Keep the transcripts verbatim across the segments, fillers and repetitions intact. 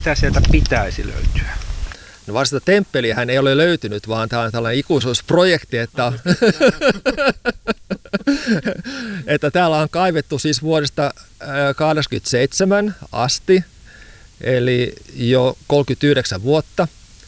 Mitä sieltä pitäisi löytyä? No vasta temppelihän ei ole löytynyt, vaan tämä on tällainen ikuisuusprojekti, että, että täällä on kaivettu siis vuodesta kahdeksankymmentäseitsemän asti, eli jo kolmekymmentäyhdeksän vuotta.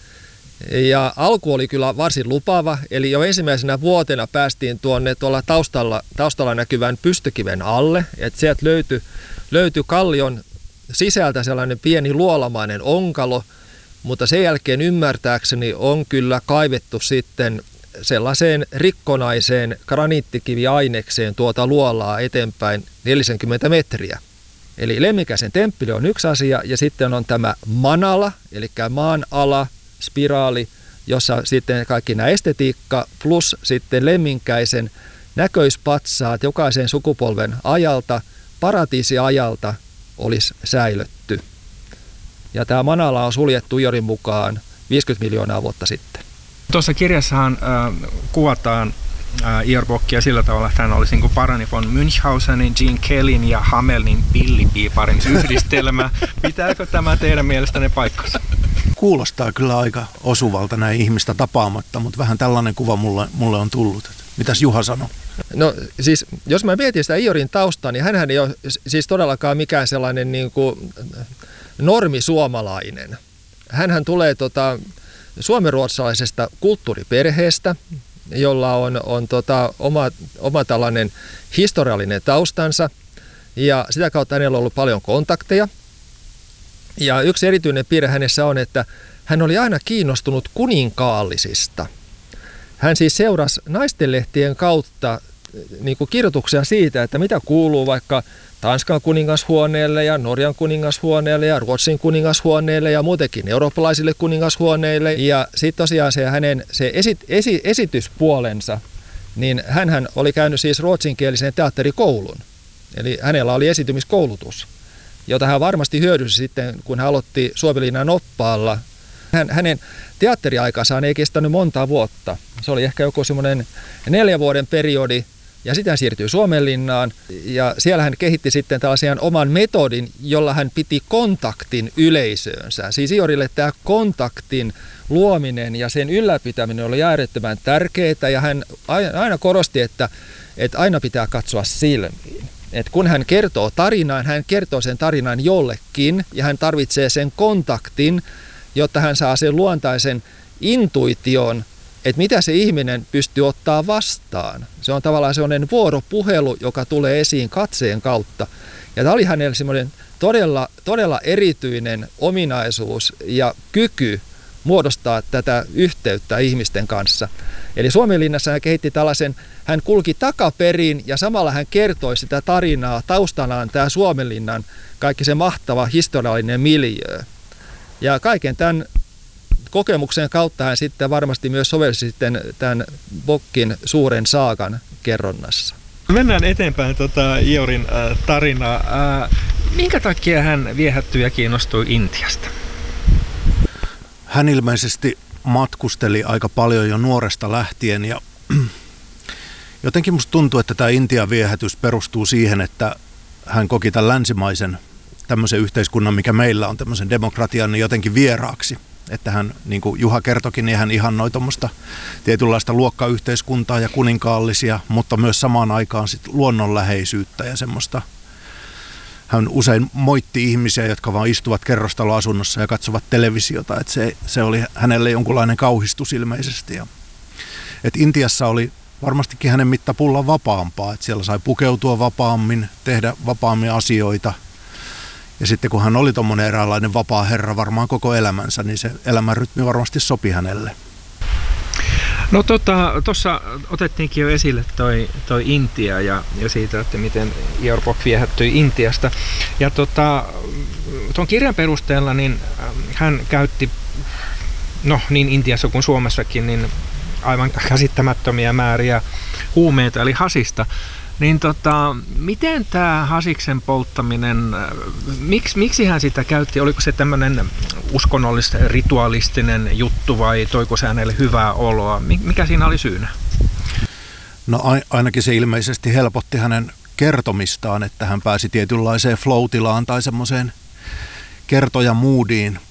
Ja alku oli kyllä varsin lupaava, eli jo ensimmäisenä vuotena päästiin tuonne tuolla taustalla, taustalla näkyvän pystykiven alle, että sieltä löytyi, löytyi kallion sisältä sellainen pieni luolamainen onkalo, mutta sen jälkeen ymmärtääkseni on kyllä kaivettu sitten sellaiseen rikkonaiseen graniittikiviainekseen tuota luolaa eteenpäin neljäkymmentä metriä. Eli Lemminkäisen temppeli on yksi asia, ja sitten on tämä manala, eli maan ala, spiraali, jossa sitten kaikki nämä estetiikka plus sitten Lemminkäisen näköispatsaat jokaisen sukupolven ajalta, paratiisiajalta olisi säilötty. Ja tämä manala on suljettu Iorin mukaan viisikymmentä miljoonaa vuotta sitten. Tuossa kirjassahan äh, kuvataan äh, Iorbockia sillä tavalla, että hän olisi niin kuin Parani von Münchhausenin, Gene Kellyn ja Hamelnin pillipiiparin yhdistelmä. Pitääkö tämä teidän mielestänne paikkansa? Kuulostaa kyllä aika osuvalta näin ihmistä tapaamatta, mutta vähän tällainen kuva mulle, mulle on tullut. Mitäs Juha sanoi? No siis, jos mä mietin sitä Iorin taustaa, niin hänhän ei ole siis todellakaan mikään sellainen niin kuin normisuomalainen. Hänhän tulee tota, suomenruotsalaisesta kulttuuriperheestä, jolla on, on tota, oma, oma tällainen historiallinen taustansa, ja sitä kautta hänellä on ollut paljon kontakteja. Ja yksi erityinen piirre hänessä on, että hän oli aina kiinnostunut kuninkaallisista. Hän siis seurasi naistenlehtien kautta niin kuin kirjoituksia siitä, että mitä kuuluu vaikka Tanskan kuningashuoneelle ja Norjan kuningashuoneelle ja Ruotsin kuningashuoneelle ja muutenkin eurooppalaisille kuningashuoneille. Ja sitten tosiaan se hänen se esi, esi, esityspuolensa, niin hänhän oli käynyt siis ruotsinkielisen teatterikoulun. Eli hänellä oli esitymiskoulutus, jota hän varmasti hyödynsi sitten, kun hän aloitti Suomenlinnan oppaalla. Hän, hänen teatteriaikansa ei kestänyt monta vuotta. Se oli ehkä joku semmoinen neljän vuoden periodi, ja sitten hän siirtyi Suomenlinnaan, ja siellä hän kehitti sitten tällaisen oman metodin, jolla hän piti kontaktin yleisöönsä. Siis Iorille tämä kontaktin luominen ja sen ylläpitäminen oli äärettömän tärkeää, ja hän aina korosti, että, että aina pitää katsoa silmiin. Et kun hän kertoo tarinaan, hän kertoo sen tarinan jollekin, ja hän tarvitsee sen kontaktin, jotta hän saa sen luontaisen intuition, että mitä se ihminen pystyy ottaa vastaan. Se on tavallaan sellainen vuoropuhelu, joka tulee esiin katseen kautta. Ja tämä oli hänelle semmoinen todella, todella erityinen ominaisuus ja kyky muodostaa tätä yhteyttä ihmisten kanssa. Eli Suomenlinnassa hän kehitti tällaisen, hän kulki takaperin ja samalla hän kertoi sitä tarinaa taustanaan tämä Suomenlinnan kaikki se mahtava historiallinen miljöö. Ja kaiken tämän kokemuksen kautta hän sitten varmasti myös sovelsi sitten tämän Bockin suuren saakan kerronnassa. Mennään eteenpäin tuota Iorin äh, tarinaa. Äh, minkä takia hän viehättyi ja kiinnostui Intiasta? Hän ilmeisesti matkusteli aika paljon jo nuoresta lähtien, ja jotenkin musta tuntuu, että tämä Intian viehätys perustuu siihen, että hän koki tämän länsimaisen tämmöisen yhteiskunnan, mikä meillä on, tämmöisen demokratian, niin jotenkin vieraaksi. Että hän, niin kuin Juha kertokin, niin hän ihannoi tuommoista tietynlaista luokkayhteiskuntaa ja kuninkaallisia, mutta myös samaan aikaan sit luonnonläheisyyttä ja semmoista. Hän usein moitti ihmisiä, jotka vaan istuvat kerrostaloasunnossa ja katsovat televisiota, että se, se oli hänelle jonkunlainen kauhistus ilmeisesti. Ja, että Intiassa oli varmastikin hänen mittapullaan vapaampaa, että siellä sai pukeutua vapaammin, tehdä vapaammin asioita. Ja sitten kun hän oli tuommoinen eräänlainen vapaa herra varmaan koko elämänsä, niin se elämänrytmi varmasti sopi hänelle. No tuossa tota, otettiinkin jo esille toi, toi Intia ja, ja siitä, että miten Ior Bock viehättyi Intiasta. Ja tota, tuon kirjan perusteella niin hän käytti, no niin Intiassa kuin Suomessakin, niin aivan käsittämättömiä määriä huumeita eli hasista. Niin tota, miten tämä hasiksen polttaminen, miksi, miksi hän sitä käytti? Oliko se tämmöinen uskonnollista, rituaalistinen juttu vai toiko se hänelle hyvää oloa? Mikä siinä oli syynä? No ainakin se ilmeisesti helpotti hänen kertomistaan, että hän pääsi tietynlaiseen flow-tilaan tai semmoiseen kertojamoodiin